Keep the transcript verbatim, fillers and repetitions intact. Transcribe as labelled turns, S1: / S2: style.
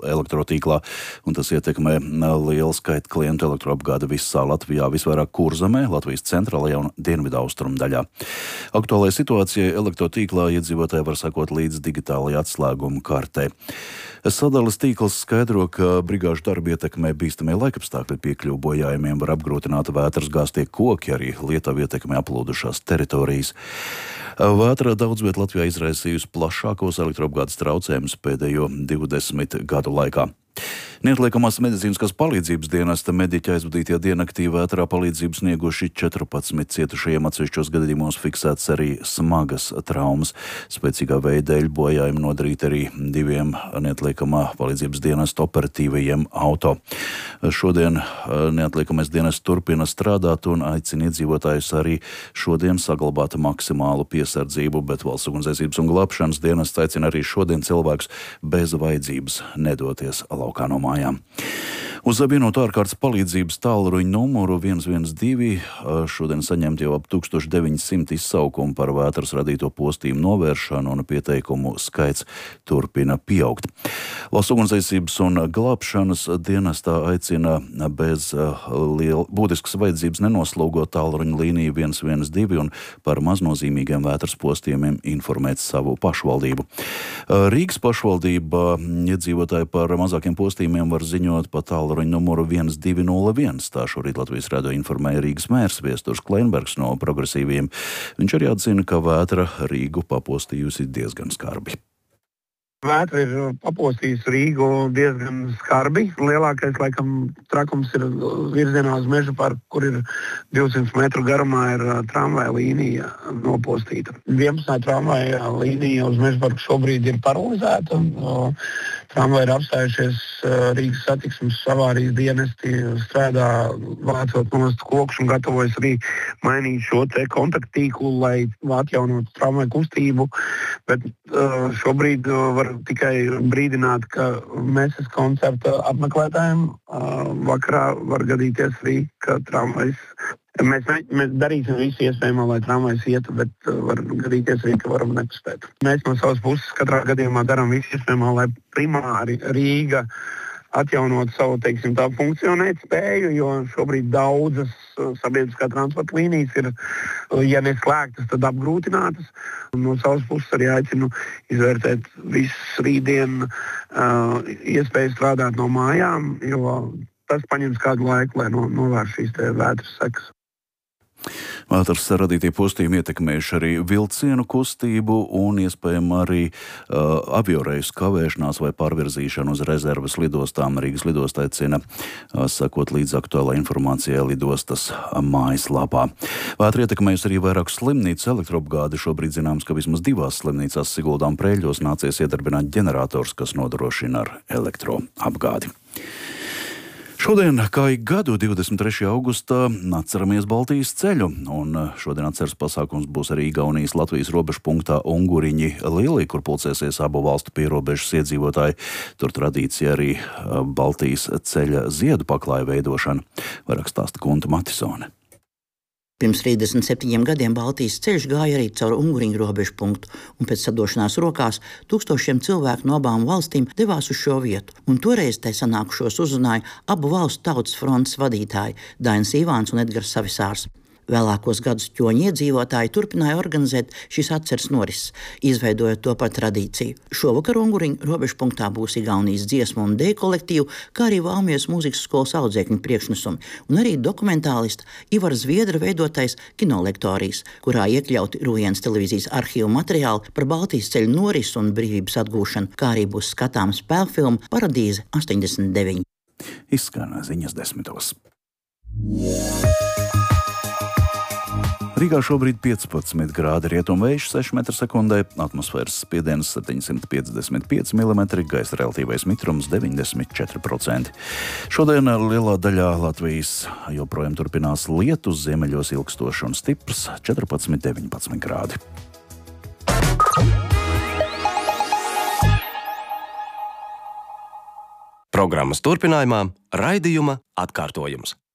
S1: elektrotīklā, un tas ietekmē lielu skaitu klientu elektroapgāde visā Latvijā, visvairāk Kurzemē, Latvijas centrālajā un dienvidu austrumu daļā. Aktuālajai situācijai elektrotīklā iedzīvotāji var sekot līdz digitālajai atslēguma kartē. Sadales tīkls skaidro, ka brigāžu darbu ietekmē bīstamie laikapstākļi, piekļuvu bojājumiem var apgrūtināt vētras gāztie koki, arī Lietuva ietekmē aplūdušās teritorijas. Vētra daudz viet Latvijā izraisījusi plašākos elektroapgādes traucējumus pēdējo divdesmit gadu laikā. Neatliekamās medicīniskās palīdzības dienesta mediķi aizvadītajā diennaktī vētrā palīdzību snieguši četrpadsmit cietušajiem, atsevišķos gadījumos fiksēts arī smagas traumas. Spēcīgā vēja dēļ bojājumi nodarīti arī diviem neatliekamā palīdzības dienesta operatīvajiem auto. Šodien neatliekamais dienests turpina strādāt un aicina iedzīvotājus arī šodien saglabāt maksimālu piesardzību, bet Valsts ugunsdzēsības un glābšanas dienests aicina arī šodien cilvēkus bez vajadzības nedoties laukā no mājām. Uz vienotu ārkārtas palīdzības tālruņa numuru viens viens divi šodien saņemt jau ap tūkstoš deviņi simti izsaukumu par vētras radīto postījumu novēršanu, un pieteikumu skaits turpina pieaugt. Valsts ugunsdzēsības un glābšanas dienestā aicina bez liela, būtiskas vajadzības nenoslogot tālruņa līniju viens viens divi un par maznozīmīgiem vētras postījumiem informēt savu pašvaldību. Rīgas pašvaldība iedzīvotāji par mazākiem postījumiem var ziņot pa tālruņa numuru viens divi nulle viens. Tā šorīt Latvijas radio informēja Rīgas mērs Viesturs Kleinbergs no progresīviem. Viņš arī atzina, ka vētra Rīgu papostījusi diezgan skarbi.
S2: Vētra ir papostījusi Rīgu diezgan skarbi. Lielākais, laikam, trakums ir virzienā uz Meža parku, kur ir divsimt metru garumā ir tramvaja līnija nopostīta. vienpadsmitā tramvaja līnija uz Meža parku šobrīd ir paralizēta. Tramvaji ir apstājušies, Rīgas satiksmes avārijas dienesti strādā vācot nost kokus un gatavojas arī mainīt šo te kontakttīklu, lai atjaunotu tramvaju kustību. Bet šobrīd var tikai brīdināt, ka Meses koncerta apmeklētājiem vakarā var gadīties arī, ka tramvajs. Mēs, mēs darīsim visu iespējamo, lai tramvajs ietu, bet var gadīties arī, ka varam nepaspēt. Mēs no savas puses katrā gadījumā darām visu iespējamo, lai primāri Rīga atjaunot savu, teiksim, tā funkcionēt spēju, jo šobrīd daudzas sabiedriskā transporta līnijas ir, ja neslēgtas, tad apgrūtinātas. No savas puses arī aicinu izvērtēt visus rītdien uh, iespēju strādāt no mājām, jo tas paņems kādu laiku, lai no, novērš šīs te vētras sekas.
S1: Vētras radītie postījumi ietekmējuši arī vilcienu kustību un iespējami arī uh, avioreisu kavēšanās vai pārvirzīšanu uz rezerves lidostām. Rīgas lidosta aicina uh, sakot līdz aktuālai informācijai lidostas mājaslapā. Vētra ietekmējusi arī vairākas slimnīcas elektroapgādi. Šobrīd zināms, ka vismaz divās slimnīcās Siguldā un Preļļos nācies iedarbināt ģenerators, kas nodrošina ar elektroapgādi. Šodien, kā ik gadu, divdesmit trešajā augustā, atceramies Baltijas ceļu, un šodien atceras pasākums būs arī Igaunijas Latvijas robežu punktā Unguriņi Lielī, kur pulcēsies abu valstu pierobežas iedzīvotāji. Tur tradīcija arī Baltijas ceļa ziedu paklāja veidošana. Vairāk stāsta Gunta Matisone.
S3: Pirms trīsdesmit septiņiem gadiem Baltijas ceļš gāja arī caur Unguriņu robežu punktu, un pēc sadošanās rokās tūkstošiem cilvēku no abām valstīm devās uz šo vietu. Un toreiz tai sanākušos uzrunāja abu valstu tautas frontes vadītāji Dainis Ivāns un Edgars Savisārs. Vēlākos gadus ķoņu iedzīvotāji turpināja organizēt šīs atceres norises, izveidojot to par tradīciju. Šovakar Unguriņu robežu punktā būs Igaunijas dziesmu un deju kolektīvu, kā arī Valmieras mūzikas skolas audzēkņu priekšnesumi, un arī dokumentālista Ivara Zviedra veidotais kinolektorijas, kurā iekļauti Rujienas televīzijas arhīvu materiāli par Baltijas ceļu norisu un brīvības atgūšanu, kā arī būs skatāms spēlfilma Paradīze astoņdesmit deviņi.
S1: Izskan ziņas desmitos. Rīgā šobrīd piecpadsmit grādi, rietumvējš seši metri sekundē, atmosfēras spiediens septiņsimt piecdesmit pieci milimetri, gaisa relatīvais mitrums deviņdesmit četri procenti. Šodien lielā daļā Latvijas joprojām turpinās lietus, ziemeļos ilgstošs un stiprs četrpadsmit deviņpadsmit grādi.
S4: Programmas turpinājumā raidījuma atkārtojums.